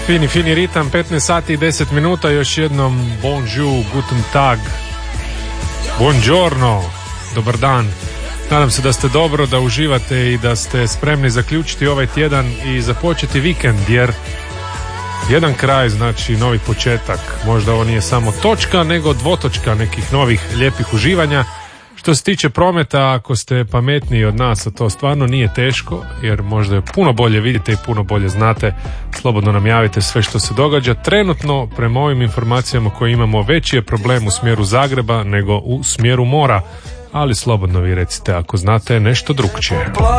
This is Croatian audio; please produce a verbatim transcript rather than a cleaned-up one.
Fini, fini ritam, petnaest sati i deset minuta, još jednom bonjour, guten tag, buongiorno, dobar dan. Nadam se da ste dobro, da uživate i da ste spremni zaključiti ovaj tjedan i započeti vikend, jer jedan kraj znači novi početak. Možda ovo nije samo točka, nego dvotočka nekih novih lijepih uživanja. Što se tiče prometa, ako ste pametniji od nas, a to stvarno nije teško, jer možda puno bolje vidite i puno bolje znate, slobodno nam javite sve što se događa. Trenutno, prema ovim informacijama koje imamo, veći je problem u smjeru Zagreba nego u smjeru mora, ali slobodno vi recite ako znate nešto drugčije.